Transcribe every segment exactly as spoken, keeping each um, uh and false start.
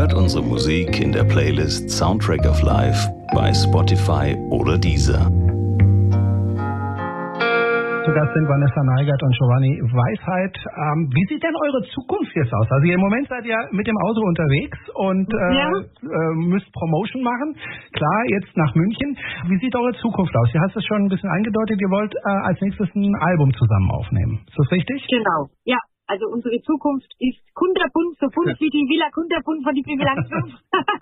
Hört unsere Musik in der Playlist Soundtrack of Life bei Spotify oder Deezer. Zu Gast sind Vanessa Neigert und Giovanni Weisheit. Ähm, wie sieht denn eure Zukunft jetzt aus? Also im Moment seid ihr mit dem Auto unterwegs und äh, ja. äh, müsst Promotion machen. Klar, jetzt nach München. Wie sieht eure Zukunft aus? Du hast es schon ein bisschen angedeutet, ihr wollt äh, als nächstes ein Album zusammen aufnehmen. Ist das richtig? Genau, ja. Also unsere Zukunft ist kunterbunt, so bunt ja. wie die Villa Kunterbunt von die Pippi Langstrumpf.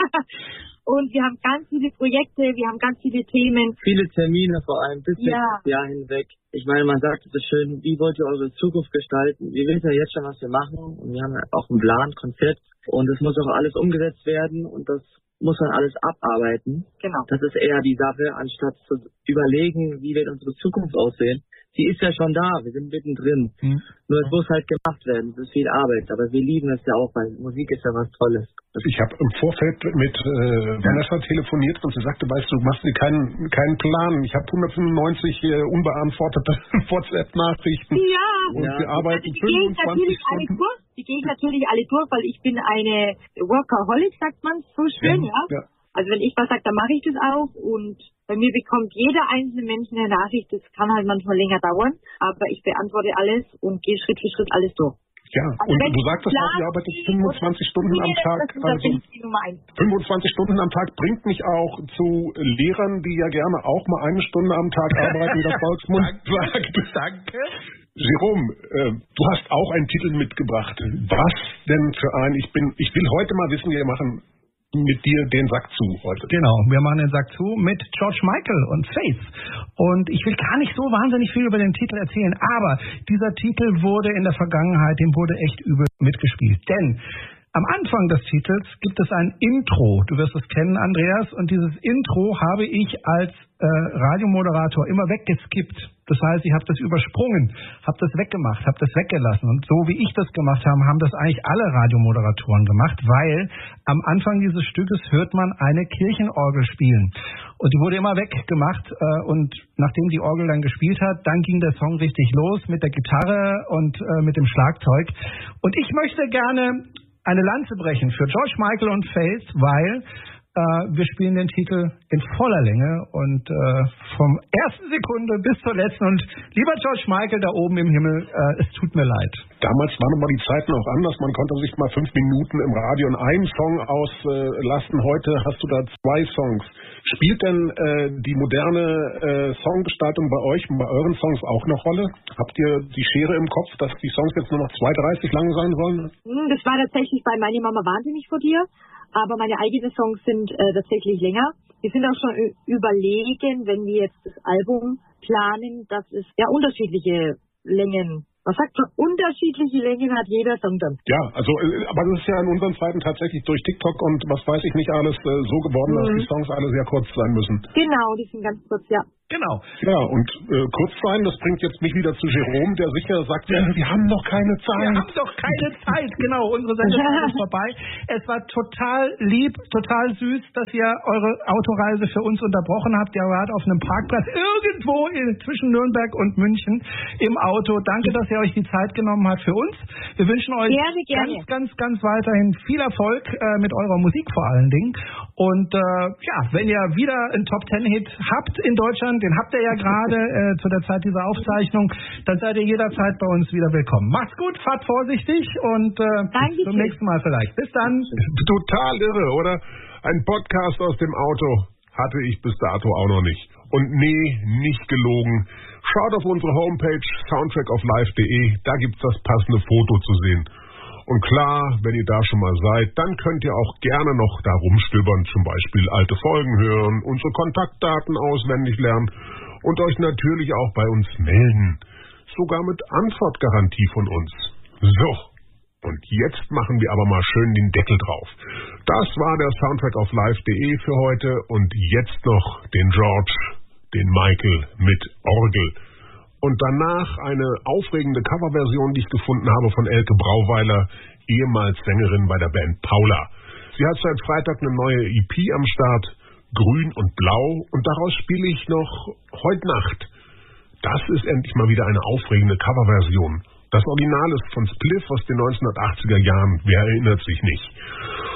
Und wir haben ganz viele Projekte, wir haben ganz viele Themen. Viele Termine vor allem bis ja. nächstes Jahr hinweg. Ich meine, man sagt es so schön, wie wollt ihr eure Zukunft gestalten? Wir wissen ja jetzt schon, was wir machen und wir haben ja auch einen Plan, Konzept und es muss auch alles umgesetzt werden und das muss man alles abarbeiten. Genau. Das ist eher die Sache, anstatt zu überlegen, wie wird unsere Zukunft aussehen. Die ist ja schon da, wir sind mittendrin. Hm. Nur es muss halt gemacht werden, es ist viel Arbeit, aber wir lieben es ja auch, weil Musik ist ja was Tolles. Ich habe im Vorfeld mit äh, Vanessa telefoniert und sie sagte, weißt du, du machst dir keinen, keinen Plan. Ich habe hundertfünfundneunzig äh, unbeantwortete WhatsApp-Nachrichten ja. und ja. wir arbeiten die fünfundzwanzig Stunden. Die gehe ich natürlich alle durch, weil ich bin eine Workaholic, sagt man so schön, ja. ja. ja. Also wenn ich was sage, dann mache ich das auch und bei mir bekommt jeder einzelne Mensch eine Nachricht, das kann halt manchmal länger dauern, aber ich beantworte alles und gehe Schritt für Schritt alles durch. Ja, also und du sagtest auch, ihr arbeitet fünfundzwanzig Stunden am Tag. Also fünfundzwanzig Stunden am Tag bringt mich auch zu Lehrern, die ja gerne auch mal eine Stunde am Tag arbeiten, wie der Volksmund sagt. Danke. Jerome, äh, du hast auch einen Titel mitgebracht. Was denn für ein, ich bin, ich will heute mal wissen, wir machen mit dir den Sack zu heute. Genau, wir machen den Sack zu mit George Michael und Faith. Und ich will gar nicht so wahnsinnig viel über den Titel erzählen, aber dieser Titel wurde in der Vergangenheit, dem wurde echt übel mitgespielt. Denn am Anfang des Titels gibt es ein Intro. Du wirst es kennen, Andreas. Und dieses Intro habe ich als äh, Radiomoderator immer weggeskippt. Das heißt, ich habe das übersprungen, habe das weggemacht, habe das weggelassen. Und so wie ich das gemacht habe, haben das eigentlich alle Radiomoderatoren gemacht, weil am Anfang dieses Stückes hört man eine Kirchenorgel spielen. Und die wurde immer weggemacht. Äh, und nachdem die Orgel dann gespielt hat, dann ging der Song richtig los mit der Gitarre und äh, mit dem Schlagzeug. Und ich möchte gerne eine Lanze brechen für George Michael und Faith, weil äh, wir spielen den Titel in voller Länge und äh, vom ersten Sekunde bis zur letzten. Und lieber George Michael da oben im Himmel, äh, es tut mir leid. Damals waren aber die Zeiten auch anders. Man konnte sich mal fünf Minuten im Radio in einen Song auslassen. Äh, Heute hast du da zwei Songs. Spielt denn äh, die moderne äh, Songgestaltung bei euch und bei euren Songs auch eine Rolle? Habt ihr die Schere im Kopf, dass die Songs jetzt nur noch zwei dreißig lang sein sollen? Das war tatsächlich bei Meine Mama wahnsinnig vor dir, aber meine eigenen Songs sind äh, tatsächlich länger. Wir sind auch schon überlegen, wenn wir jetzt das Album planen, dass es ja unterschiedliche Längen, was sagt man, unterschiedliche Längen hat jeder Song dann. Ja, also, aber das ist ja in unseren Zeiten tatsächlich durch TikTok und was weiß ich nicht alles äh, so geworden, mhm. dass die Songs alle sehr kurz sein müssen. Genau, die sind ganz kurz, ja. Genau. Ja, und äh, kurz sein, das bringt jetzt mich wieder zu Jerome, der sicher sagt, ja, wir haben noch keine Zeit. Wir haben doch keine Zeit, genau, unsere Sendezeit ist vorbei. Es war total lieb, total süß, dass ihr eure Autoreise für uns unterbrochen habt. Ihr wart auf einem Parkplatz irgendwo in, zwischen Nürnberg und München im Auto. Danke, dass ihr euch die Zeit genommen habt für uns. Wir wünschen euch gerne, gerne. ganz, ganz, ganz weiterhin viel Erfolg äh, mit eurer Musik vor allen Dingen. Und äh, ja, wenn ihr wieder einen Top Ten Hit habt in Deutschland, den habt ihr ja gerade äh, zu der Zeit dieser Aufzeichnung, dann seid ihr jederzeit bei uns wieder willkommen. Macht's gut, fahrt vorsichtig und äh, bis zum nächsten Mal vielleicht. Bis dann. Total irre, oder? Ein Podcast aus dem Auto hatte ich bis dato auch noch nicht. Und nee, nicht gelogen. Schaut auf unsere Homepage soundtrack of life punkt de, da gibt's das passende Foto zu sehen. Und klar, wenn ihr da schon mal seid, dann könnt ihr auch gerne noch da rumstöbern, zum Beispiel alte Folgen hören, unsere Kontaktdaten auswendig lernen und euch natürlich auch bei uns melden. Sogar mit Antwortgarantie von uns. So, und jetzt machen wir aber mal schön den Deckel drauf. Das war der soundtrack of life punkt de für heute und jetzt noch den George, den Michael mit Orgel. Und danach eine aufregende Coverversion, die ich gefunden habe von Elke Brauweiler, ehemals Sängerin bei der Band Paula. Sie hat seit Freitag eine neue E P am Start, Grün und Blau, und daraus spiele ich noch Heut Nacht. Das ist endlich mal wieder eine aufregende Coverversion. Das Original ist von Spliff aus den neunzehnhundertachtziger Jahren, wer erinnert sich nicht?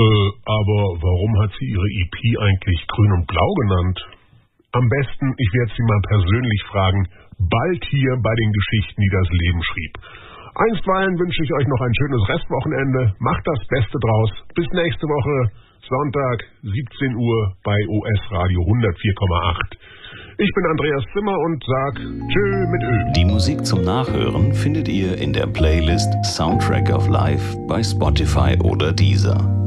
Äh, aber warum hat sie ihre E P eigentlich Grün und Blau genannt? Am besten, ich werde sie mal persönlich fragen, bald hier bei den Geschichten, die das Leben schrieb. Einstweilen wünsche ich euch noch ein schönes Restwochenende. Macht das Beste draus. Bis nächste Woche, Sonntag, siebzehn Uhr bei O S Radio hundertvier Komma acht. Ich bin Andreas Zimmer und sag Tschö mit Ö. Die Musik zum Nachhören findet ihr in der Playlist Soundtrack of Life bei Spotify oder Deezer.